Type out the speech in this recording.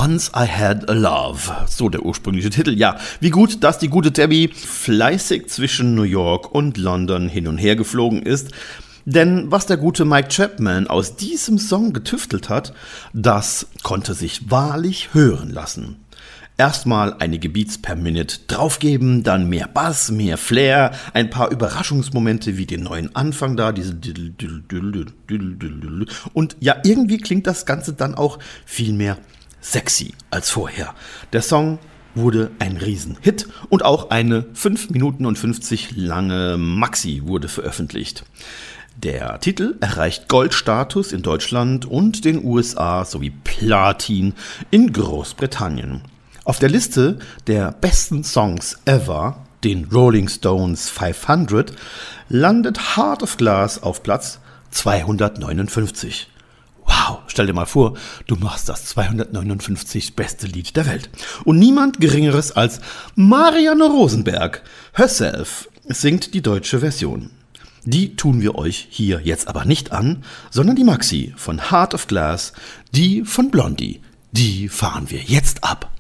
Once I Had a Love, so der ursprüngliche Titel. Ja, wie gut, dass die gute Debbie fleißig zwischen New York und London hin und her geflogen ist. Denn was der gute Mike Chapman aus diesem Song getüftelt hat, das konnte sich wahrlich hören lassen. Erstmal einige Beats per Minute draufgeben, dann mehr Bass, mehr Flair, ein paar Überraschungsmomente wie den neuen Anfang da, diese und ja, irgendwie klingt das Ganze dann auch viel mehr sexy als vorher. Der Song wurde ein Riesenhit und auch eine 5 Minuten und 50 lange Maxi wurde veröffentlicht. Der Titel erreicht Goldstatus in Deutschland und den USA sowie Platin in Großbritannien. Auf der Liste der besten Songs ever, den Rolling Stones 500, landet Heart of Glass auf Platz 259. Wow, stell dir mal vor, du machst das 259. beste Lied der Welt. Und niemand Geringeres als Marianne Rosenberg herself singt die deutsche Version. Die tun wir euch hier jetzt aber nicht an, sondern die Maxi von Heart of Glass, die von Blondie, die fahren wir jetzt ab.